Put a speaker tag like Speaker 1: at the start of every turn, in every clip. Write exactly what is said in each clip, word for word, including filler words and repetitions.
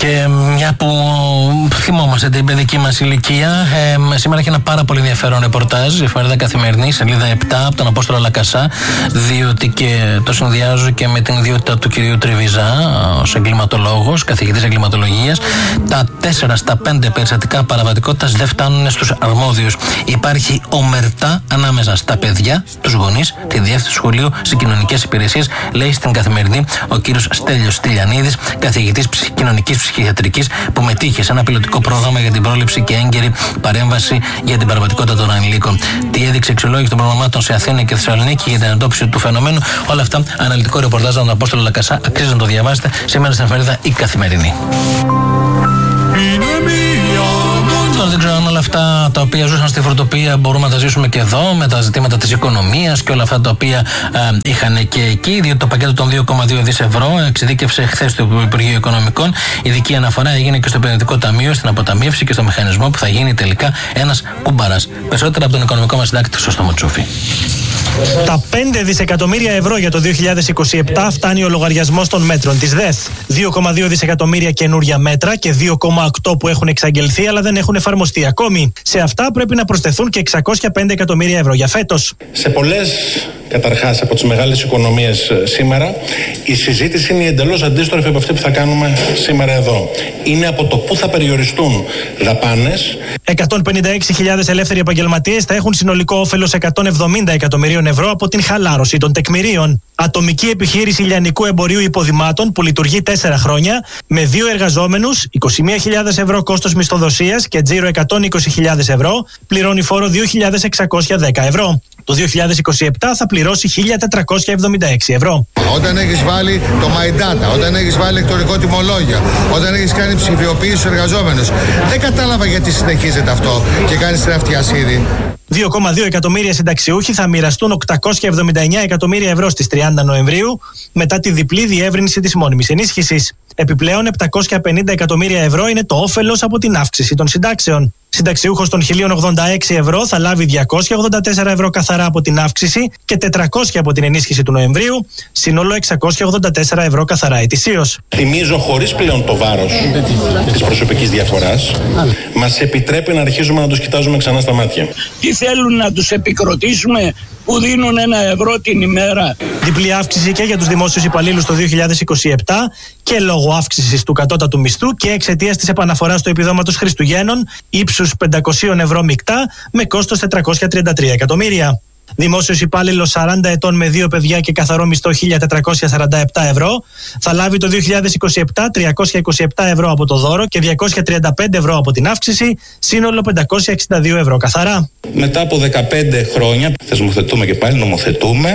Speaker 1: Και μια που θυμόμαστε την παιδική μας ηλικία, ε, σήμερα έχει ένα πάρα πολύ ενδιαφέρον ρεπορτάζ, η εφημερίδα Καθημερινή, σελίδα επτά, από τον Απόστολο Λακασά, διότι και το συνδυάζω και με την ιδιότητα του κυρίου Τριβιζά, ως εγκληματολόγος, καθηγητής εγκληματολογίας. Τα τέσσερα στα πέντε περιστατικά παραβατικότητας δεν φτάνουν στους αρμόδιους. Υπάρχει ομερτά ανάμεσα στα παιδιά, τους γονείς, τη διεύθυνση του σχολείου, στις κοινωνικές υπηρεσίες, λέει στην Καθημερινή ο κύριος Στέλιος Στυλιανίδης, καθηγητής κοινωνικής ψυχιατρικής, που μετήχε σε ένα πιλωτικό πρόγραμμα για την πρόληψη και έγκαιρη παρέμβαση για την παραβατικότητα των ανηλίκων. Τι έδειξε εξολόγηση των προγραμμάτων σε Αθήνα και Θεσσαλονίκη για την αντιμετώπιση του φαινομένου. Όλα αυτά, αναλυτικό ρεπορτάζ από τον Απόστολο Λακασά. Αξίζει να το διαβάσετε σήμερα στην εφημερίδα Η Καθημερινή. Τώρα δεν ξέρω αν όλα αυτά τα οποία ζούσαν στη φορτοπία μπορούμε να τα ζήσουμε και εδώ, με τα ζητήματα της οικονομίας και όλα αυτά τα οποία ε, είχαν και εκεί, διότι το πακέτο των δύο κόμμα δύο δισεκατομμύρια ευρώ εξειδίκευσε χθες το Υπουργείο Οικονομικών. Ειδική αναφορά έγινε και στο Επενδυτικό Ταμείο, στην αποταμίευση και στο μηχανισμό που θα γίνει τελικά ένας κουμπαράς. Περισσότερα από τον οικονομικό μας συντάκτη Χρήστο Μοτσούφη.
Speaker 2: Τα πέντε δισεκατομμύρια ευρώ για το δύο χιλιάδες είκοσι επτά φτάνει ο λογαριασμός των μέτρων της ΔΕΘ. δύο κόμμα δύο δισεκατομμύρια καινούρια μέτρα και δύο κόμμα οκτώ που έχουν εξαγγελθεί αλλά δεν έχουν εφαρμοστεί ακόμη. Σε αυτά πρέπει να προσθεθούν και εξακόσια πέντε εκατομμύρια ευρώ για φέτος.
Speaker 3: Σε πολλές, καταρχάς, από τις μεγάλες οικονομίες σήμερα, η συζήτηση είναι εντελώς αντίστροφη από αυτή που θα κάνουμε σήμερα εδώ. Είναι από το πού θα περιοριστούν δαπάνες.
Speaker 2: εκατόν πενήντα έξι χιλιάδες ελεύθεροι επαγγελματίες θα έχουν συνολικό όφελος εκατόν εβδομήντα εκατομμυρίων ευρώ από την χαλάρωση των τεκμηρίων. Ατομική επιχείρηση λιανικού εμπορίου υποδημάτων που λειτουργεί τέσσερα χρόνια, με δύο εργαζόμενους, είκοσι μία χιλιάδες ευρώ κόστος μισθοδοσίας και τζίρο εκατόν είκοσι χιλιάδες ευρώ, πληρώνει φόρο δύο χιλιάδες εξακόσια δέκα ευρώ. Το δύο χιλιάδες είκοσι επτά θα πληρώσει χίλια τετρακόσια εβδομήντα έξι ευρώ.
Speaker 4: Όταν έχεις βάλει το My Data, όταν έχεις βάλει ηλεκτρονικό τιμολόγιο, όταν έχεις κάνει ψηφιοποίηση στους εργαζόμενους, δεν κατάλαβα γιατί συνεχίζεται αυτό και κάνεις την αυτιασίδη.
Speaker 2: δύο κόμμα δύο εκατομμύρια συνταξιούχοι θα μοιραστούν οκτακόσια εβδομήντα εννέα εκατομμύρια ευρώ στις τριάντα Νοεμβρίου μετά τη διπλή διεύρυνση της μόνιμης ενίσχυσης. Επιπλέον, επτακόσια πενήντα εκατομμύρια ευρώ είναι το όφελος από την αύξηση των συντάξεων. Συνταξιούχος των χίλια ογδόντα έξι ευρώ θα λάβει διακόσια ογδόντα τέσσερα ευρώ καθαρά από την αύξηση και τετρακόσια από την ενίσχυση του Νοεμβρίου, σύνολο εξακόσια ογδόντα τέσσερα ευρώ καθαρά ετησίως.
Speaker 3: Θυμίζω, χωρίς πλέον το βάρος της προσωπικής διαφοράς, μας επιτρέπει να αρχίζουμε να τους κοιτάζουμε ξανά στα μάτια.
Speaker 5: Τι θέλουν να τους επικροτήσουμε που δίνουν ένα ευρώ την ημέρα?
Speaker 2: Διπλή αύξηση και για τους δημόσιους υπαλλήλους το δύο χιλιάδες είκοσι επτά και λόγω αύξησης του κατώτατου μισθού και εξαιτίας της επαναφοράς του επιδόματος Χριστουγέννων ύψους πεντακόσια ευρώ μεικτά με κόστος τετρακόσια τριάντα τρία εκατομμύρια. Δημόσιος υπάλληλος σαράντα ετών με δύο παιδιά και καθαρό μισθό χίλια τετρακόσια σαράντα επτά ευρώ θα λάβει το δύο χιλιάδες είκοσι επτά τριακόσια είκοσι επτά ευρώ από το δώρο και διακόσια τριάντα πέντε ευρώ από την αύξηση, σύνολο πεντακόσια εξήντα δύο ευρώ καθαρά.
Speaker 3: Μετά από δεκαπέντε χρόνια θεσμοθετούμε και πάλι νομοθετούμε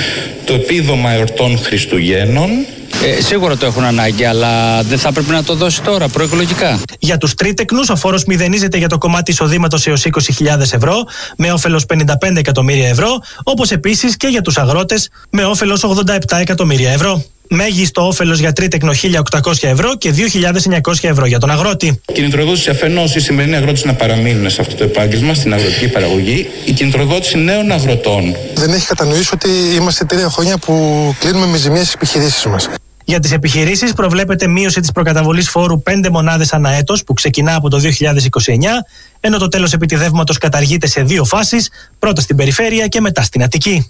Speaker 3: το επίδομα εορτών Χριστουγέννων.
Speaker 6: Ε, σίγουρα το έχουν ανάγκη, αλλά δεν θα πρέπει να το δώσει τώρα προεκλογικά.
Speaker 2: Για τους τρίτεκνους, ο φόρος μηδενίζεται για το κομμάτι εισοδήματος έως είκοσι χιλιάδες ευρώ, με όφελος πενήντα πέντε εκατομμύρια ευρώ, όπως επίσης και για τους αγρότες, με όφελος ογδόντα επτά εκατομμύρια ευρώ. Μέγιστο όφελος για τρίτεκνο χίλια οκτακόσια ευρώ και δύο χιλιάδες εννιακόσια ευρώ για τον αγρότη.
Speaker 3: Κινητροδότηση αφενός οι σημερινοί αγρότες να παραμείνουν σε αυτό το επάγγελμα, στην αγροτική παραγωγή. Η κινητροδότηση νέων αγροτών.
Speaker 7: Δεν έχει κατανοήσει ότι είμαστε τρία χρόνια που κλείνουμε με ζημίες στις επιχειρήσεις μας.
Speaker 2: Για τις επιχειρήσεις προβλέπεται μείωση της προκαταβολής φόρου πέντε μονάδες ανά έτος που ξεκινά από το δύο χιλιάδες είκοσι εννιά, ενώ το τέλος επιτιδεύματος καταργείται σε δύο φάσεις, πρώτα στην περιφέρεια και μετά στην Αττική.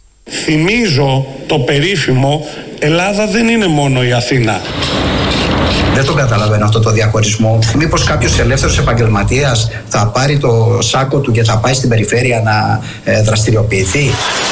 Speaker 8: Θυμίζω το περίφημο «Ελλάδα δεν είναι μόνο η Αθήνα».
Speaker 9: Δεν το καταλαβαίνω αυτό το διαχωρισμό. Μήπως κάποιος ελεύθερος επαγγελματίας θα πάρει το σάκο του και θα πάει στην περιφέρεια να ε, δραστηριοποιηθεί?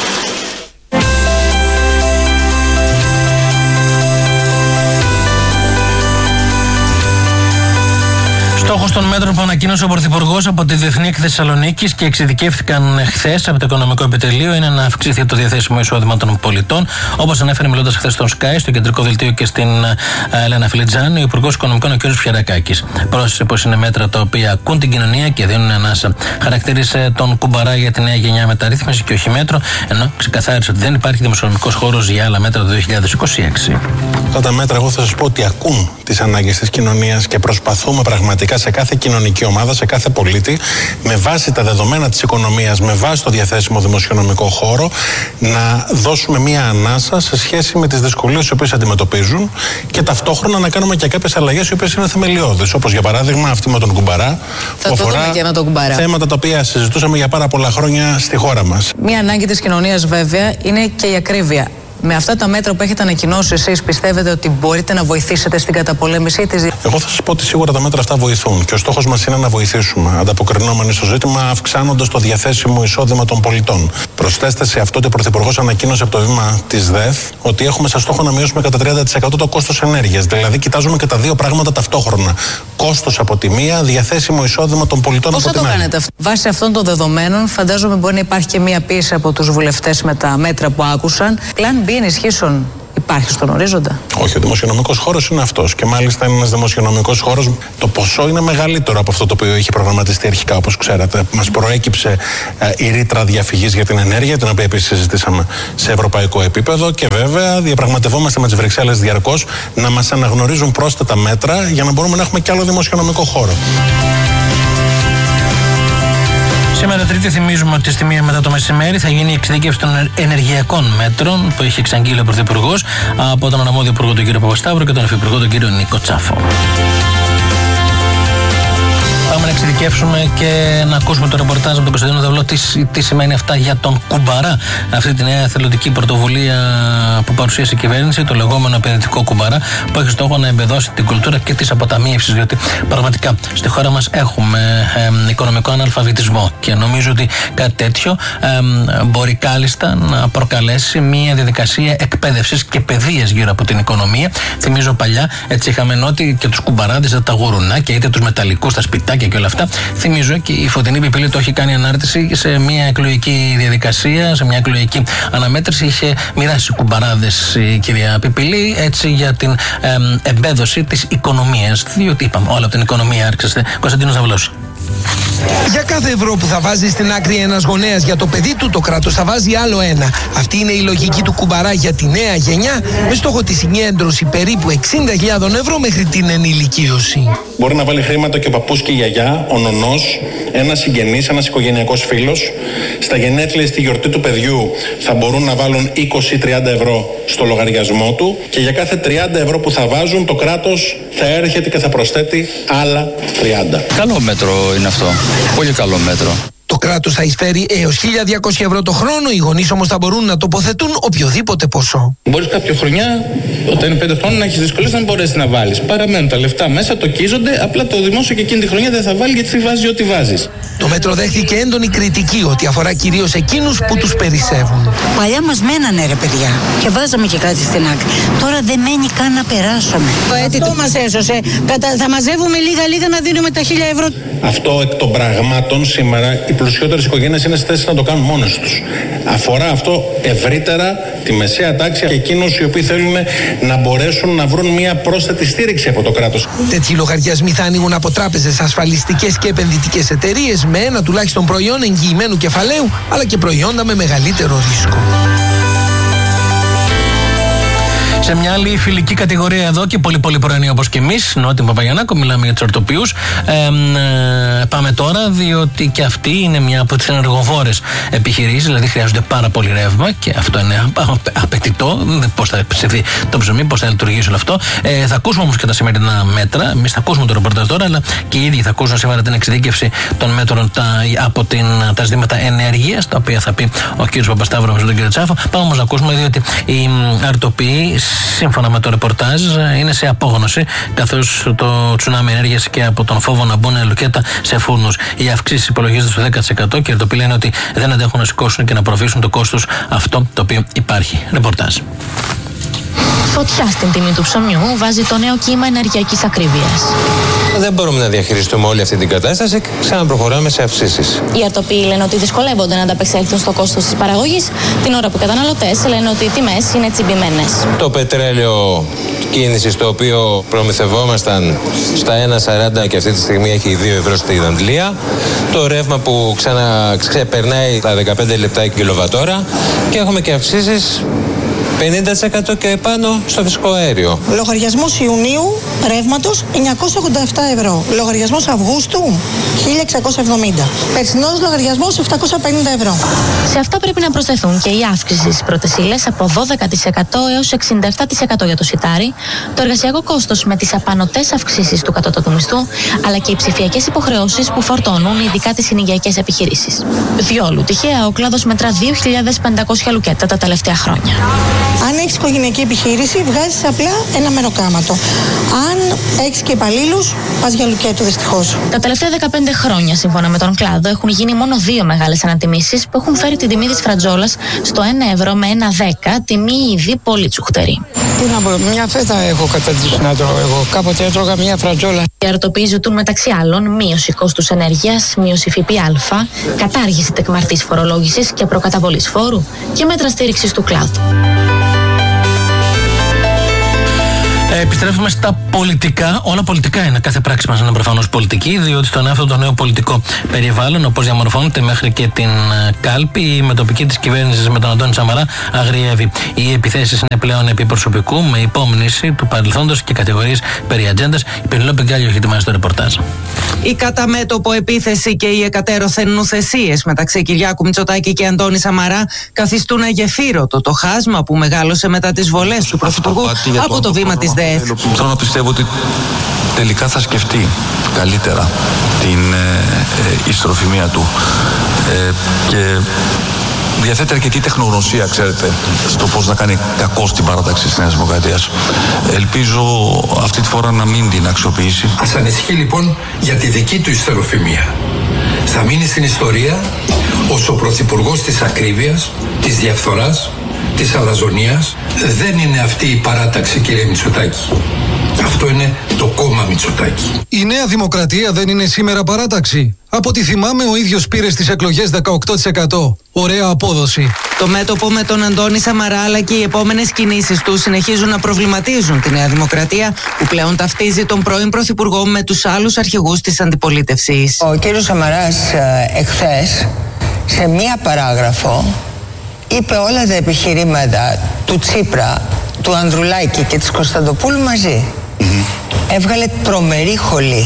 Speaker 1: Στόχος των μέτρων που ανακοίνωσε ο Πρωθυπουργός από τη Διεθνή Έκθεση Θεσσαλονίκης και εξειδικεύτηκαν χθες από το Οικονομικό Επιτελείο είναι να αυξηθεί το διαθέσιμο εισόδημα των πολιτών. Όπως ανέφερε μιλώντας χθες στον Sky, στο κεντρικό δελτίο και στην Ελένα Φιλιτζάνη, ο Υπουργός Οικονομικών ο κ. Πιερακάκης. Πρόσθεσε πως είναι μέτρα τα οποία ακούν την κοινωνία και δίνουν ανάσα. Χαρακτήρισε τον κουμπαρά για τη νέα γενιά μεταρρύθμιση και όχι μέτρο, ενώ ξεκαθάρισε ότι δεν υπάρχει δημοσιονομικός χώρος για άλλα μέτρα το δύο χιλιάδες είκοσι έξι.
Speaker 10: Αυτά τα μέτρα, εγώ θα σας πω ότι ακούν
Speaker 3: τις ανάγκες της κοινωνίας και προσπαθούμε πραγματικά σε κάθε κοινωνική ομάδα, σε κάθε πολίτη, με βάση τα δεδομένα της οικονομίας, με βάση το διαθέσιμο δημοσιονομικό χώρο, να δώσουμε μία ανάσα σε σχέση με τις δυσκολίες οι οποίες αντιμετωπίζουν και ταυτόχρονα να κάνουμε και κάποιες αλλαγές οι οποίες είναι θεμελιώδεις. Όπως για παράδειγμα αυτή με τον κουμπαρά,
Speaker 10: θα
Speaker 3: που
Speaker 10: το
Speaker 3: αφορά
Speaker 10: δούμε και με τον κουμπαρά.
Speaker 3: Θέματα τα οποία συζητούσαμε για πάρα πολλά χρόνια στη χώρα μας.
Speaker 10: Μία ανάγκη της κοινωνίας βέβαια είναι και η ακρίβεια. Με αυτά τα μέτρα που έχετε ανακοινώσει, εσείς πιστεύετε ότι μπορείτε να βοηθήσετε στην καταπολέμησή της?
Speaker 3: Εγώ θα σας πω ότι σίγουρα τα μέτρα αυτά βοηθούν και ο στόχος μας είναι να βοηθήσουμε, ανταποκρινόμενοι στο ζήτημα, αυξάνοντας το διαθέσιμο εισόδημα των πολιτών. Προσθέστε σε αυτό ότι ο Πρωθυπουργός ανακοίνωσε από το βήμα της ΔΕΘ ότι έχουμε σαν στόχο να μειώσουμε κατά τριάντα τοις εκατό το κόστος ενέργειας. Δηλαδή, κοιτάζουμε και τα δύο πράγματα ταυτόχρονα. Κόστος από τη μία, διαθέσιμο εισόδημα των πολιτών
Speaker 10: Πώς
Speaker 3: από την άλλη.
Speaker 10: Πώς θα το κάνετε αυτό? Βάσει αυτών των δεδομένων, φαντάζομαι μπορεί να υπάρχει και μία πίεση από τους βουλευτές με τα μέτρα που άκουσαν. Πλάν B ενισχύσεων υπάρχει στον ορίζοντα?
Speaker 3: Όχι, ο δημοσιονομικός χώρος είναι αυτός. Και μάλιστα είναι ένας δημοσιονομικός χώρος. Το ποσό είναι μεγαλύτερο από αυτό το οποίο είχε προγραμματιστεί αρχικά, όπως ξέρετε. Μας προέκυψε ε, η ρήτρα διαφυγής για την ενέργεια, την οποία επίσης συζητήσαμε σε ευρωπαϊκό επίπεδο. Και βέβαια διαπραγματευόμαστε με τις Βρυξέλλες διαρκώς να μας αναγνωρίζουν πρόσθετα μέτρα για να μπορούμε να έχουμε κι άλλο δημοσιονομικό χώρο.
Speaker 1: Σήμερα Τρίτη θυμίζουμε ότι στη μία μετά το μεσημέρι θα γίνει η εξειδίκευση των ενεργειακών μέτρων που έχει εξαγγείλει ο Πρωθυπουργός από τον αναμόδιο Υπουργό τον κύριο Παπασταύρο και τον Υφυπουργό τον κύριο Νίκο Τσάφο. Πάμε να εξειδικεύσουμε και να ακούσουμε το ρεπορτάζ από τον Κωνσταντίνο Δαυλό τι, τι σημαίνει αυτά για τον κουμπαρά. Αυτή τη νέα εθελοντική πρωτοβουλία που παρουσίασε η κυβέρνηση, το λεγόμενο επενδυτικό κουμπαρά, που έχει στόχο να εμπεδώσει την κουλτούρα και τη αποταμίευση. Διότι πραγματικά στη χώρα μας έχουμε ε, οικονομικό αναλφαβητισμό και νομίζω ότι κάτι τέτοιο ε, μπορεί κάλλιστα να προκαλέσει μια διαδικασία εκπαίδευσης και παιδείας γύρω από την οικονομία. Θυμίζω παλιά, έτσι είχαμε νότι και τους κουμπαράδες, τα γουρουνάκια, είτε τους μεταλλικούς, τα σπιτάκια και όλα αυτά. Θυμίζω και η Φωτεινή Πιπίλη το έχει κάνει ανάρτηση σε μια εκλογική διαδικασία, σε μια εκλογική αναμέτρηση. Είχε μοιράσει κουμπαράδες η κυρία Πιπίλη, έτσι για την ε, εμπέδωση της οικονομίας. Διότι είπαμε, όλα από την οικονομία άρχισε. Κωνσταντίνος Δαυλός.
Speaker 11: Για κάθε ευρώ που θα βάζει στην άκρη ένας γονέας για το παιδί του, το κράτος θα βάζει άλλο ένα. Αυτή είναι η λογική του κουμπαρά για τη νέα γενιά, με στόχο τη συγκέντρωση περίπου εξήντα χιλιάδες ευρώ μέχρι την ενηλικίωση.
Speaker 3: Μπορεί να βάλει χρήματα και ο παππούς και η γιαγιά, ο νονός, ένας συγγενής, ένας οικογενειακός φίλος. Στα γενέθλια, στη γιορτή του παιδιού θα μπορούν να βάλουν είκοσι με τριάντα ευρώ στο λογαριασμό του και για κάθε τριάντα ευρώ που θα βάζουν, το κράτος θα έρχεται και θα προσθέτει άλλα τριάντα.
Speaker 6: Καλό μέτρο είναι αυτό. Πολύ καλό μέτρο.
Speaker 11: Το κράτος θα εισφέρει έως χίλια διακόσια ευρώ το χρόνο, οι γονείς όμως θα μπορούν να τοποθετούν οποιοδήποτε ποσό.
Speaker 12: Μπορείς κάποια χρονιά, όταν είναι πέντε χρόνων, να έχεις δυσκολίες να μην μπορέσεις να βάλεις. Παραμένουν τα λεφτά μέσα, το κίζονται, απλά το δημόσιο και εκείνη τη χρονιά δεν θα βάλει γιατί βάζει ό,τι βάζεις.
Speaker 11: Το μέτρο δέχθηκε έντονη κριτική ότι αφορά κυρίως εκείνους που τους περισσεύουν.
Speaker 13: Παλιά μας μένανε ρε παιδιά και βάζαμε και κάτι στην άκρη. Τώρα δεν μένει καν να περάσουμε. Αυτό μας έσωσε. Θα μαζεύουμε λίγα-λίγα να δίνουμε τα χίλια ευρώ.
Speaker 3: Αυτό εκ των πραγμάτων σήμερα οι πλουσιότερες οικογένειες είναι στη θέση να το κάνουν μόνες τους. Αφορά αυτό ευρύτερα τη μεσαία τάξη και εκείνους οι οποίοι θέλουν να μπορέσουν να βρουν μια πρόσθετη στήριξη από το κράτος.
Speaker 11: Τέτοιοι λογαριασμοί θα ανοίγουν από τράπεζες, ασφαλιστικές και επενδυτικές εταιρείες με ένα τουλάχιστον προϊόν εγγυημένου κεφαλαίου, αλλά και προϊόντα με μεγαλύτερο ρίσκο.
Speaker 1: Σε μια άλλη φιλική κατηγορία εδώ και πολύ πολύ πρωινή όπως και εμείς, Νότι Παπαγιαννάκο, μιλάμε για τους ορτοποιούς. Ε, ε, πάμε τώρα, διότι και αυτή είναι μια από τις ενεργοβόρες επιχειρήσεις, δηλαδή χρειάζονται πάρα πολύ ρεύμα και αυτό είναι απαιτητό. Πώς θα ψηθεί το ψωμί, πώς θα λειτουργήσει όλο αυτό. Ε, θα ακούσουμε όμως και τα σημερινά μέτρα. Εμείς θα ακούσουμε το ρεπορτάζ τώρα, αλλά και οι ίδιοι θα ακούσουν σήμερα την εξειδίκευση των μέτρων τα, από την, τα ζητήματα ενέργειας, τα οποία θα πει ο κ. Παπασταύρου με τον κ. Τσάφο. Πάμε όμως να ακούσουμε, διότι οι αρτοποιοί, σύμφωνα με το ρεπορτάζ, είναι σε απόγνωση, καθώς το τσουνάμι ενέργειας και από τον φόβο να μπουν λουκέτα σε φούρνους. Οι αυξήσεις υπολογίζονται στο δέκα τοις εκατό και οι αρτοποιοί λένε ότι δεν αντέχουν να σηκώσουν και να προφήσουν το κόστος αυτό το οποίο υπάρχει. Ρεπορτάζ.
Speaker 14: Φωτιά στην τιμή του ψωμιού βάζει το νέο κύμα ενεργειακής ακρίβειας.
Speaker 15: Δεν μπορούμε να διαχειριστούμε όλη αυτή την κατάσταση και ξαναπροχωράμε σε αυξήσεις.
Speaker 14: Οι αρτοποιοί λένε ότι δυσκολεύονται να ανταπεξέλθουν στο κόστος της παραγωγής, την ώρα που οι καταναλωτές λένε ότι οι τιμές είναι τσιμπημένες. Το πετρέλαιο
Speaker 15: κίνησης, το οποίο προμηθευόμασταν στα ένα σαράντα και αυτή τη στιγμή έχει δύο ευρώ στη Αντλία. Το ρεύμα που ξαναξεπερνάει τα δεκαπέντε λεπτά η κιλοβατόρα και έχουμε και αυξήσεις πενήντα τοις εκατό και επάνω στο φυσικό αέριο.
Speaker 16: Λογαριασμός Ιουνίου ρεύματος εννιακόσια ογδόντα επτά ευρώ. Λογαριασμός Αυγούστου χίλια εξακόσια εβδομήντα. Περσινός λογαριασμός επτακόσια πενήντα ευρώ.
Speaker 14: Σε αυτά πρέπει να προσθεθούν και η αύξηση στις πρώτες ύλες από δώδεκα τοις εκατό έως εξήντα επτά τοις εκατό για το σιτάρι, το εργασιακό κόστος με τις απανωτές αυξήσεις του κατώτατου μισθού, αλλά και οι ψηφιακές υποχρεώσεις που φορτώνουν ειδικά τις συνοικιακές επιχειρήσεις. Διόλου τυχαία, ο κλάδος μετρά δύο χιλιάδες πεντακόσια λουκέτα τα τελευταία χρόνια.
Speaker 16: Αν έχεις οικογενειακή επιχείρηση, βγάζεις απλά ένα μεροκάματο. Αν έχεις και υπαλλήλους, πας για λουκέτο δυστυχώς.
Speaker 14: Τα τελευταία δεκαπέντε χρόνια, σύμφωνα με τον κλάδο, έχουν γίνει μόνο δύο μεγάλες ανατιμήσεις που έχουν φέρει την τιμή της φρατζόλας στο ένα ευρώ με ένα δέκα, τιμή ήδη πολύ τσουχτερή.
Speaker 17: Τι να πω, μια φέτα έχω καταντήσει να τρώω εγώ. Κάποτε έτρωγα μια φρατζόλα.
Speaker 14: Οι αεροτοποί ζητούν μεταξύ άλλων μείωση κόστους ενέργειας, μείωση ΦΠΑ, κατάργηση τεκμαρτής φορολόγησης και προκαταβολής φόρου και μέτρα στήριξης του κλάδου.
Speaker 1: Ε, επιστρέφουμε στα πολιτικά. Όλα πολιτικά είναι. Κάθε πράξη μας είναι προφανώς πολιτική, διότι στον αυτό το νέο πολιτικό περιβάλλον, όπως διαμορφώνεται μέχρι και την κάλπη, η μετοπική της κυβέρνησης με τον Αντώνη Σαμαρά αγριεύει. Οι επιθέσεις είναι πλέον επί προσωπικού, με υπόμνηση του παρελθόντος και κατηγορίες περί ατζέντας. Η Πενελόπη Γκάλιο έχει ετοιμάσει το ρεπορτάζ.
Speaker 18: Η καταμέτωπο επίθεση και οι εκατέρωθεν νουθεσίες μεταξύ Κυριάκου Μητσοτάκη και Αντώνη Σαμαρά καθιστούν αγεφύρωτο το χάσμα που μεγάλωσε μετά τις βολές του Πρωθυπουργού από το βήμα της ΔΕΕΘ.
Speaker 19: Θέλω να πιστεύω ότι τελικά θα σκεφτεί καλύτερα την ε, ε, ιστροφημία του ε, και διαθέτει αρκετή τεχνογνωσία, ξέρετε, στο πώς να κάνει κακό στην παράταξη της Νέας Δημοκρατίας. Ελπίζω αυτή τη φορά να μην την αξιοποιήσει.
Speaker 20: Ας ανησυχεί λοιπόν για τη δική του ιστεροφημία. Θα μείνει στην ιστορία ως ο πρωθυπουργός της ακρίβειας, της διαφθοράς, της αλαζονίας. Δεν είναι αυτή η παράταξη, κύριε Μητσοτάκη. Αυτό είναι το κόμμα Μητσοτάκη.
Speaker 21: Η Νέα Δημοκρατία δεν είναι σήμερα παράταξη. Από ό,τι θυμάμαι, ο ίδιος πήρε στις εκλογές δεκαοκτώ τοις εκατό. Ωραία απόδοση.
Speaker 18: Το μέτωπο με τον Αντώνη Σαμαρά αλλά και οι επόμενες κινήσεις του συνεχίζουν να προβληματίζουν τη Νέα Δημοκρατία, που πλέον ταυτίζει τον πρώην Πρωθυπουργό με τους άλλους αρχηγούς της αντιπολίτευσης.
Speaker 22: Ο κύριος Σαμαράς εχθές σε μία παράγραφο είπε όλα τα επιχειρήματα του Τσίπρα, του Ανδρουλάκη και της Κωνσταντοπούλου μαζί. Mm-hmm. Έβγαλε τρομερή χολή.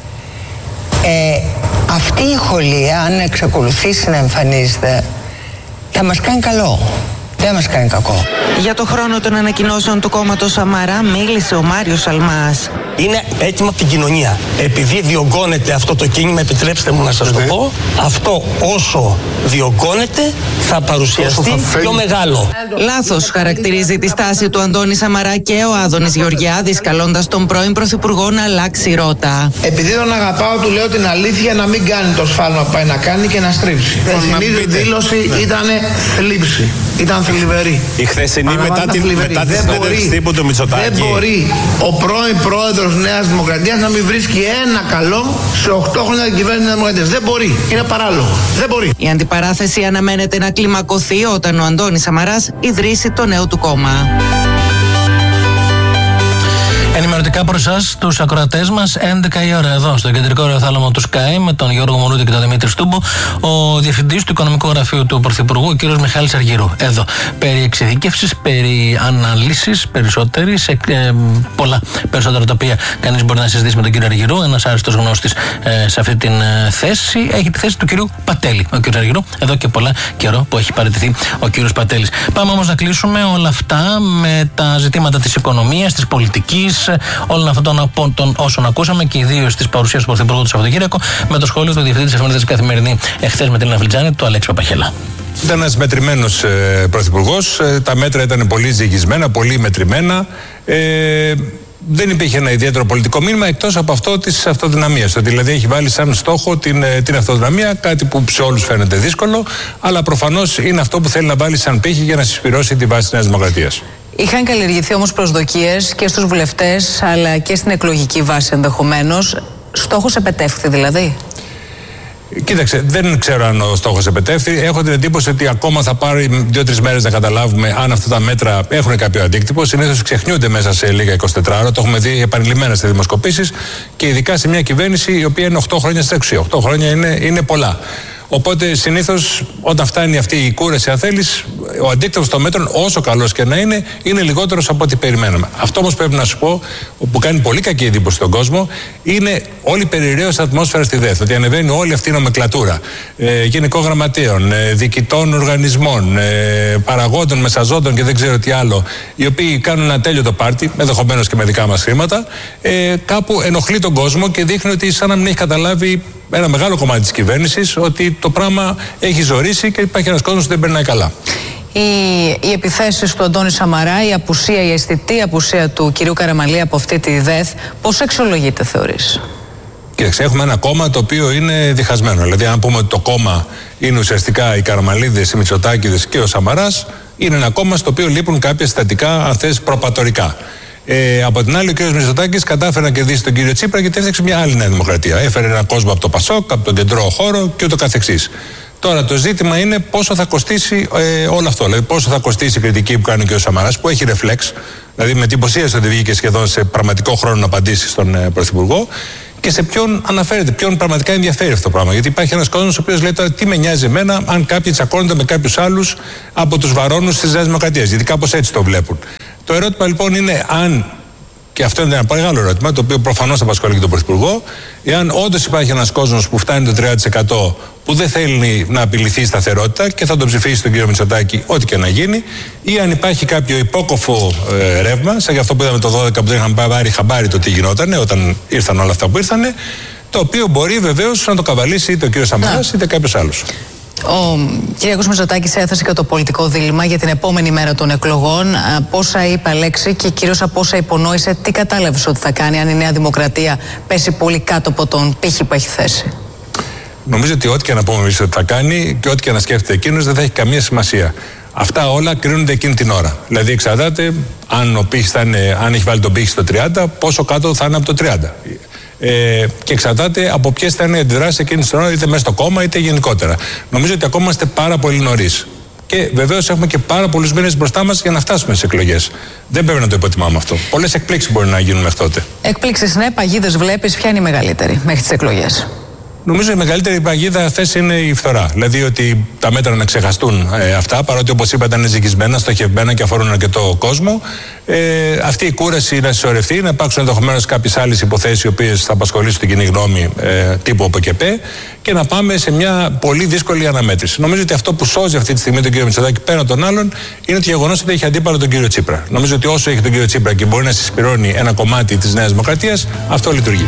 Speaker 22: Ε, αυτή η χολή, αν εξακολουθήσει να εμφανίζεται, θα μας κάνει καλό. Δεν μας κάνει κακό.
Speaker 18: Για το χρόνο των ανακοινώσεων του κόμματος Σαμαρά μίλησε ο Μάριος Αλμάς.
Speaker 23: Είναι έτοιμο από την κοινωνία. Επειδή διωγγώνεται αυτό το κίνημα, επιτρέψτε μου να σας το πω, αυτό όσο διωγγώνεται θα παρουσιαστεί θα πιο μεγάλο.
Speaker 18: Λάθος χαρακτηρίζει τη στάση του Αντώνη Σαμαρά και ο Άδωνης Γεωργιάδης, καλώντας τον πρώην Πρωθυπουργό να αλλάξει ρότα.
Speaker 24: Επειδή τον αγαπάω, του λέω την αλήθεια, να μην κάνει το σφάλμα που πάει να κάνει και να στρίψει. Η χθεσινή δήλωση ήταν θλίψη. Ήταν θλιβερή.
Speaker 25: Η χθεσινή μετά, την, μετά τη συνέντευξη τύπου του Μητσοτάκη.
Speaker 24: Δεν μπορεί ο πρώην πρόεδρος Νέας Δημοκρατίας να μην βρίσκει ένα καλό σε οκτώ χρόνια την κυβέρνηση της Δημοκρατίας. Δεν μπορεί. Είναι παράλογο. Δεν μπορεί.
Speaker 18: Η αντιπαράθεση αναμένεται να κλιμακωθεί όταν ο Αντώνης Σαμαράς ιδρύσει το νέο του κόμμα.
Speaker 1: Ενημερωτικά προς εσάς, τους ακροατές μας, έντεκα η ώρα εδώ στο κεντρικό ραδιοθάλαμο του Sky με τον Γιώργο Μουρούτη και τον Δημήτρη Στούμπο, ο διευθυντής του Οικονομικού Γραφείου του Πρωθυπουργού, ο κύριος Μιχάλης Αργυρού. Εδώ. Περί εξειδικεύσης, περί αναλύσης περισσότερης, ε, ε, πολλά περισσότερα τα οποία κανείς μπορεί να συζητήσει με τον κύριο Αργυρού. Ένας άριστος γνώστης ε, σε αυτή την ε, θέση. Έχει τη θέση του κυρίου Πατέλη. Ο κύριος Αργυρού, εδώ και πολλά καιρό που έχει παραιτηθεί ο κύριος Πατέλης. Πάμε όμως να κλείσουμε όλα αυτά με τα ζητήματα της οικονομίας, της πολιτικής, όλων αυτών των, των όσων ακούσαμε και ιδίως της παρουσίας του Πρωθυπουργού του Σαββατοκύριακο, με το σχόλιο του Διευθυντή της Εφημερίδας Καθημερινή εχθές με την Ελένα Φλιτζάνη, του Αλέξη Παπαχέλα.
Speaker 26: Ήταν ένας μετρημένος ε, πρωθυπουργός. Ε, τα μέτρα ήταν πολύ ζυγισμένα, πολύ μετρημένα. Ε, δεν υπήρχε ένα ιδιαίτερο πολιτικό μήνυμα εκτός από αυτό της αυτοδυναμίας. Δηλαδή έχει βάλει σαν στόχο την, την αυτοδυναμία, κάτι που σε όλους φαίνεται δύσκολο, αλλά προφανώς είναι αυτό που θέλει να βάλει σαν πύχη για να συσπυρώσει τη βάση της Νέας Δημοκρατίας.
Speaker 10: Είχαν καλλιεργηθεί όμως προσδοκίες και στους βουλευτές αλλά και στην εκλογική βάση ενδεχομένως. Στόχος επετεύχθη δηλαδή?
Speaker 26: Κοίταξε, δεν ξέρω αν ο στόχος επετεύχθη. Έχω την εντύπωση ότι ακόμα θα πάρει δύο-τρεις μέρες να καταλάβουμε αν αυτά τα μέτρα έχουν κάποιο αντίκτυπο. Συνήθως ξεχνιούνται μέσα σε λίγα εικοσιτέσσερις ώρα. Το έχουμε δει επανειλημμένα σε δημοσκοπήσεις και ειδικά σε μια κυβέρνηση η οποία είναι οκτώ χρόνια στην εξουσία. οκτώ χρόνια είναι, είναι πολλά. Οπότε συνήθως όταν φτάνει αυτή η κούραση, αν θέλεις, ο αντίκτυπος των μέτρων, όσο καλός και να είναι, είναι λιγότερος από ό,τι περιμέναμε. Αυτό όμως πρέπει να σου πω, που κάνει πολύ κακή εντύπωση στον κόσμο, είναι όλη η περιραίωση ατμόσφαιρα στη ΔΕΘ. Ότι ανεβαίνει όλη αυτή η νομεκλατούρα ε, γενικών γραμματέων, ε, διοικητών οργανισμών, ε, παραγόντων, μεσαζόντων και δεν ξέρω τι άλλο, οι οποίοι κάνουν ένα τέλειο το πάρτι, ενδεχομένως και με δικά μας χρήματα, ε, κάπου ενοχλεί τον κόσμο και δείχνει ότι σαν να μην έχει καταλάβει ένα μεγάλο κομμάτι της κυβέρνησης ότι το πράγμα έχει ζορίσει και υπάρχει ένας κόσμος που δεν περνάει καλά.
Speaker 10: Οι, οι επιθέσεις του Αντώνη Σαμαρά, η απουσία, η αισθητή απουσία του κυρίου Καραμανλή από αυτή τη ΔΕΘ, πώς αξιολογείται, θεωρείς?
Speaker 26: Κοίταξε, έχουμε ένα κόμμα το οποίο είναι διχασμένο. Δηλαδή, αν πούμε ότι το κόμμα είναι ουσιαστικά οι Καραμανλίδες, οι Μητσοτάκηδες και ο Σαμαράς, είναι ένα κόμμα στο οποίο λείπουν κάποια συστατικά, αν θες, προπατορικά. Ε, από την άλλη, ο κ. Μητσοτάκης κατάφερε να κερδίσει τον κύριο Τσίπρα γιατί έφτιαξε μια άλλη Νέα Δημοκρατία. Έφερε έναν κόσμο από το Πασόκ, από τον κεντρό χώρο και ούτω καθεξής. Τώρα το ζήτημα είναι πόσο θα κοστίσει ε, όλο αυτό. Δηλαδή, πόσο θα κοστίσει η κριτική που κάνει ο κ. Σαμαράς, που έχει ρεφλέξ. Δηλαδή, με εντυπωσίασε ότι βγήκε σχεδόν σε πραγματικό χρόνο να απαντήσει στον ε, Πρωθυπουργό. Και σε ποιον αναφέρεται, ποιον πραγματικά ενδιαφέρει αυτό το πράγμα. Γιατί υπάρχει ένας κόσμος ο οποίος λέει τώρα τι με νοιάζει εμένα αν κάποιοι τσακώνονται με κάποιους άλλους από τους βαρώνους της Νέας Δημοκρατίας. Γιατί κάπως έτσι το βλέπουν. Το ερώτημα λοιπόν είναι αν, και αυτό είναι ένα μεγάλο ερώτημα, το οποίο προφανώς απασχολεί και τον Πρωθυπουργό, εάν όντως υπάρχει ένας κόσμος που φτάνει το τριάντα τοις εκατό που δεν θέλει να απειληθεί η σταθερότητα και θα τον ψηφίσει τον κύριο Μητσοτάκη ό,τι και να γίνει, ή αν υπάρχει κάποιο υπόκοφο ε, ρεύμα, σαν και αυτό που είδαμε το δώδεκα που δεν είχαν πάρει χαμπάρι το τι γινόταν όταν ήρθαν όλα αυτά που ήρθαν, το οποίο μπορεί βεβαίως να το καβαλήσει είτε ο κύριος Σαμαράς είτε κάποιος άλλος.
Speaker 10: Ο κ. Μητσοτάκης έθεσε και το πολιτικό δίλημμα για την επόμενη μέρα των εκλογών. Πόσα είπε Αλέξη και κυρίως από όσα υπονόησε, τι κατάλαβες ότι θα κάνει αν η Νέα Δημοκρατία πέσει πολύ κάτω από τον πύχη που έχει θέσει?
Speaker 26: Νομίζω ότι ό,τι και να πούμε εμείς ότι θα κάνει και ό,τι και να σκέφτεται εκείνος δεν θα έχει καμία σημασία. Αυτά όλα κρίνονται εκείνη την ώρα. Δηλαδή εξαρτάται αν, ο πύχης θα είναι, αν έχει βάλει τον πύχη στο τριάντα, πόσο κάτω θα είναι από το τριάντα. Ε, και εξαρτάται από ποιες θα είναι οι αντιδράσεις εκείνη την ώρα, είτε μέσα στο κόμμα είτε γενικότερα. Νομίζω ότι ακόμα είμαστε πάρα πολύ νωρίς. Και βεβαίως έχουμε και πάρα πολλούς μήνες μπροστά μας για να φτάσουμε στις εκλογές. Δεν πρέπει να το υποτιμάμε αυτό. Πολλές εκπλήξεις μπορεί να γίνουν μέχρι τότε.
Speaker 10: Εκπλήξεις, ναι, παγίδες βλέπεις. Ποια είναι η μεγαλύτερη μέχρι τις εκλογές?
Speaker 26: Νομίζω η μεγαλύτερη παγίδα χθες είναι η φθορά. Δηλαδή ότι τα μέτρα να ξεχαστούν ε, αυτά, παρότι όπως είπα ήταν ζυγισμένα, στοχευμένα και αφορούν αρκετό κόσμο. Ε, αυτή η κούραση να συσσωρευτεί, να υπάρξουν ενδεχομένως κάποιες άλλες υποθέσεις οι οποίες θα απασχολήσουν την κοινή γνώμη ε, τύπου ΟΠΕΚΕΠΕ και να πάμε σε μια πολύ δύσκολη αναμέτρηση. Νομίζω ότι αυτό που σώζει αυτή τη στιγμή τον κύριο Μητσοτάκη πέραν των άλλων είναι το γεγονός ότι έχει αντίπαλο τον κύριο Τσίπρα. Νομίζω ότι όσο έχει τον κύριο Τσίπρα και μπορεί να συσπηρώνει ένα κομμάτι της Νέας Δημοκρατίας, αυτό λειτουργεί.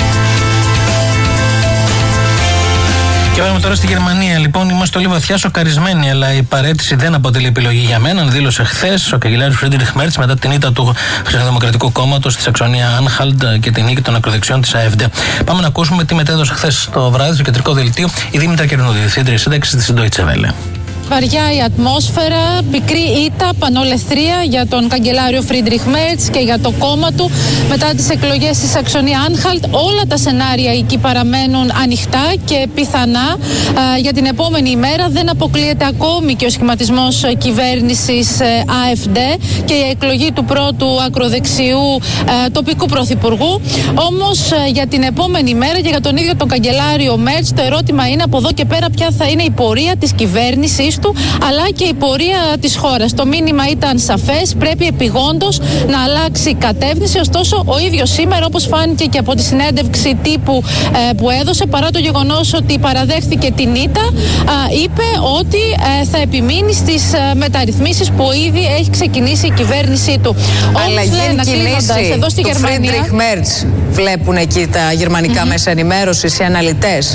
Speaker 1: Και πάμε τώρα στη Γερμανία. Λοιπόν, είμαστε όλοι βαθιά σοκαρισμένοι, αλλά η παραίτηση δεν αποτελεί επιλογή για μένα. Δήλωσε χθες ο καγκελάριος Φρίντριχ Μέρτς μετά την ήττα του Χριστιανοδημοκρατικού Κόμματος στη Σαξονία Άνχαλτ και την νίκη των ακροδεξιών της AfD. Πάμε να ακούσουμε τι μετέδωσε χθες το βράδυ στο κεντρικό δελτίο η Δήμητρα Κερνούδη, διευθύντρια σύνταξης της Deutsche Welle.
Speaker 2: Βαριά η ατμόσφαιρα, πικρή ήττα, πανολεθρία για τον καγκελάριο Φρίντριχ Μέρτς και για το κόμμα του μετά τις εκλογές στη Σαξονία Άνχαλτ. Όλα τα σενάρια εκεί παραμένουν ανοιχτά και πιθανά α, για την επόμενη ημέρα. Δεν αποκλείεται ακόμη και ο σχηματισμός κυβέρνησης ε, AfD και η εκλογή του πρώτου ακροδεξιού ε, τοπικού πρωθυπουργού. Όμως ε, για την επόμενη μέρα και για τον ίδιο τον καγκελάριο Μέρτς το ερώτημα είναι από εδώ και πέρα ποια θα είναι η πορεία της κυβέρνησης του, αλλά και η πορεία της χώρας. Το μήνυμα ήταν σαφές, πρέπει επιγόντως να αλλάξει κατεύθυνση. Ωστόσο, ο ίδιος σήμερα, όπως φάνηκε και από τη συνέντευξη τύπου ε, που έδωσε, παρά το γεγονός ότι παραδέχθηκε την ήττα, ε, είπε ότι ε, θα επιμείνει στις ε, μεταρρυθμίσεις που ήδη έχει ξεκινήσει η κυβέρνησή του.
Speaker 10: Αλλαγή κινήσει
Speaker 2: εδώ στη
Speaker 10: του
Speaker 2: Γερμανία.
Speaker 10: Φρίντριχ Μέρτς βλέπουν εκεί τα γερμανικά mm-hmm. μέσα ενημέρωσης, οι αναλυτές.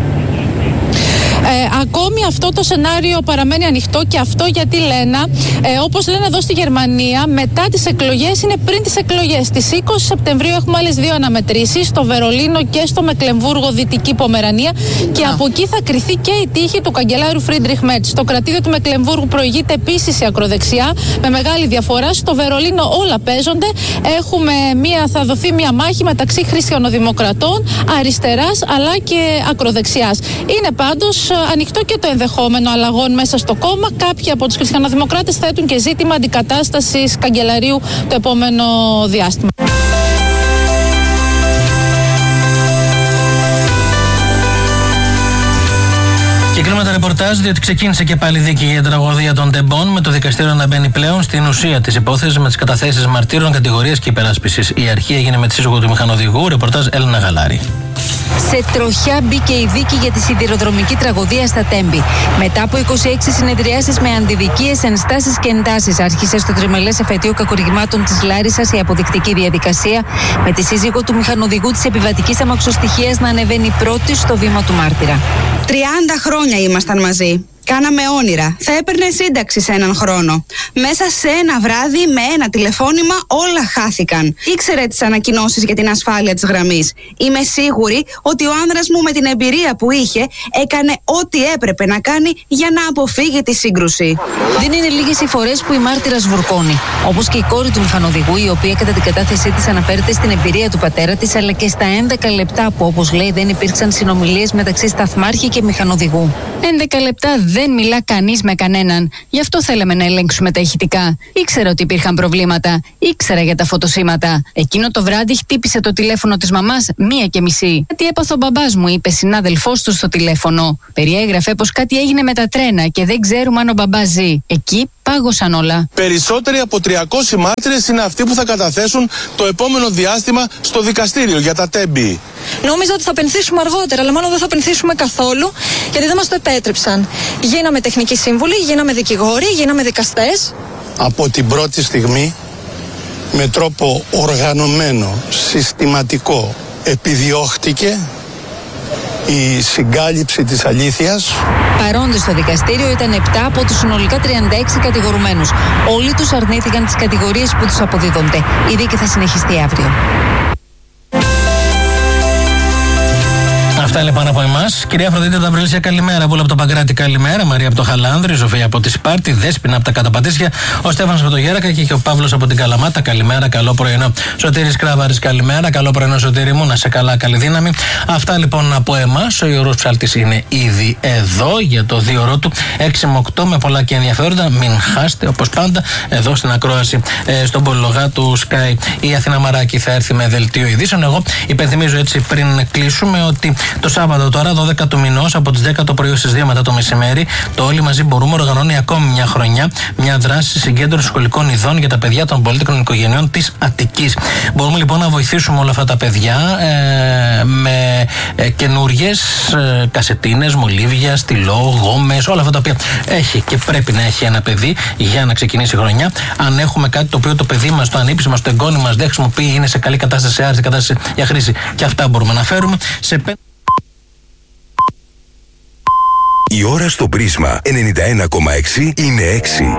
Speaker 2: Ε, ακόμη αυτό το σενάριο παραμένει ανοιχτό και αυτό γιατί λένε, ε, όπως λένε εδώ στη Γερμανία, μετά τις εκλογές είναι πριν τις εκλογές. Στις είκοσι Σεπτεμβρίου έχουμε άλλες δύο αναμετρήσεις, στο Βερολίνο και στο Μεκλεμβούργο, Δυτική Πομερανία, και ah. από εκεί θα κριθεί και η τύχη του καγκελάριου Φρίντριχ Μέρτς. Στο κρατήδιο του Μεκλεμβούργου προηγείται επίσης η ακροδεξιά με μεγάλη διαφορά. Στο Βερολίνο όλα παίζονται. Έχουμε μία, θα δοθεί μία μάχη μεταξύ χριστιανοδημοκρατών, αριστεράς αλλά και ακροδεξιάς. Είναι πάντως ανοιχτό και το ενδεχόμενο αλλαγών μέσα στο κόμμα. Κάποιοι από τους χριστιανοδημοκράτες θέτουν και ζήτημα αντικατάστασης καγκελαρίου το επόμενο διάστημα.
Speaker 1: Και κλείνουμε τα ρεπορτάζ, διότι ξεκίνησε και πάλι δίκη για την τραγωδία των τεμπών, με το δικαστήριο να μπαίνει πλέον στην ουσία της υπόθεσης με τις καταθέσεις μαρτύρων, κατηγορίες και υπεράσπισης. Η αρχή έγινε με τη σύζυγο του μηχανοδηγού. Ρεπορτάζ Έλληνα Γαλάρη.
Speaker 4: Σε τροχιά μπήκε η δίκη για τη σιδηροδρομική τραγωδία στα Τέμπη. Μετά από είκοσι έξι συνεδριάσεις με αντιδικίες, ενστάσεις και εντάσεις, άρχισε στο τριμελές εφετείο κακουργημάτων της Λάρισσας η αποδεικτική διαδικασία, με τη σύζυγο του μηχανοδηγού της επιβατικής αμαξοστοιχείας να ανεβαίνει πρώτη στο βήμα του μάρτυρα.
Speaker 5: τριάντα χρόνια ήμασταν μαζί. Κάναμε όνειρα. Θα έπαιρνε σύνταξη σε έναν χρόνο. Μέσα σε ένα βράδυ, με ένα τηλεφώνημα, όλα χάθηκαν. Ήξερε τις ανακοινώσεις για την ασφάλεια της γραμμής. Είμαι σίγουρη ότι ο άνδρας μου, με την εμπειρία που είχε, έκανε ό,τι έπρεπε να κάνει για να αποφύγει τη σύγκρουση.
Speaker 4: Δεν είναι λίγες οι φορές που η μάρτυρας βουρκώνει. Όπως και η κόρη του μηχανοδηγού, η οποία κατά την κατάθεσή της αναφέρεται στην εμπειρία του πατέρα της, αλλά και στα έντεκα λεπτά που, όπως λέει, δεν υπήρξαν συνομιλίες μεταξύ σταθμάρχη και μηχανοδηγού.
Speaker 6: έντεκα λεπτά δεν μιλά κανείς με κανέναν. Γι' αυτό θέλαμε να ελέγξουμε τα ηχητικά. Ήξερα ότι υπήρχαν προβλήματα. Ήξερα για τα φωτοσύματα. Εκείνο το βράδυ χτύπησε το τηλέφωνο της μαμάς μία και μισή. Κάτι έπαθε ο μπαμπάς μου, είπε συνάδελφός του στο τηλέφωνο. Περιέγραφε πως κάτι έγινε με τα τρένα και δεν ξέρουμε αν ο μπαμπάς ζει. Εκεί πάγωσαν όλα.
Speaker 7: Περισσότεροι από τριακόσιοι μάρτυρες είναι αυτοί που θα καταθέσουν το επόμενο διάστημα στο δικαστήριο για τα Τέμπη.
Speaker 8: Νόμιζα ότι θα πενθήσουμε αργότερα, αλλά μάλλον δεν θα πενθήσουμε καθόλου, γιατί δεν μας το επέτρεψαν. Γίναμε τεχνικοί σύμβουλοι, γίναμε δικηγόροι, γίναμε δικαστές.
Speaker 23: Από την πρώτη στιγμή, με τρόπο οργανωμένο, συστηματικό, επιδιώχτηκε η συγκάλυψη της αλήθειας.
Speaker 4: Παρόντες στο δικαστήριο ήταν επτά από τους συνολικά τριάντα έξι κατηγορουμένους. Όλοι τους αρνήθηκαν τις κατηγορίες που τους αποδίδονται. Η δίκη θα συνεχιστεί αύριο.
Speaker 1: Αυτά λοιπόν από εμάς. Κυρία Αφροδίτη Ταυριλίσια, καλημέρα. Βούλα από το Παγκράτη, καλημέρα. Μαρία από το Χαλάνδρη, Ζωφία από τη Σπάρτη, Δέσποινα από τα Καταπατήσια, ο Στέφανος από το Γέρακα και ο Παύλος από την Καλαμάτα. Καλημέρα, καλό πρωινό. Σωτήρης Κράβαρης, καλημέρα. Καλό πρωινό, Σωτήρη μου, να σε καλά, καλή δύναμη. Αυτά λοιπόν από εμάς. Ο Ιερός Ψάλτης είναι ήδη εδώ για το δύο ώρο του έξι με οκτώ με πολλά και ενδιαφέροντα. Μην χάσετε, όπως πάντα, εδώ στην ακρόαση ε, στον πολυλογά του Sky. Η Αθηνά Μαράκη θα έρθει με δελτίο ειδήσεων. Εγώ υπενθυμίζω έτσι πριν κλείσουμε ότι το Σάββατο τώρα, δώδεκα του μηνός, από τις δέκα το πρωί στις δύο μετά το μεσημέρι, το Όλοι Μαζί Μπορούμε οργανώνει ακόμη μια χρονιά μια δράση συγκέντρωση σχολικών ειδών για τα παιδιά των πολίτικων οικογενειών της Αττικής. Μπορούμε λοιπόν να βοηθήσουμε όλα αυτά τα παιδιά ε, με ε, καινούριες ε, κασετίνες, μολύβια, στυλό, γόμες, όλα αυτά τα οποία έχει και πρέπει να έχει ένα παιδί για να ξεκινήσει η χρονιά. Αν έχουμε κάτι το οποίο το παιδί μας, το ανήψη μας, το εγγόνι μας δεν χρησιμοποιεί, είναι σε καλή κατάσταση, σε άριστη κατάσταση για χρήση, και αυτά μπορούμε να φέρουμε σε
Speaker 9: Η ώρα στο Πρίσμα ενενήντα ένα κόμμα έξι είναι έξι.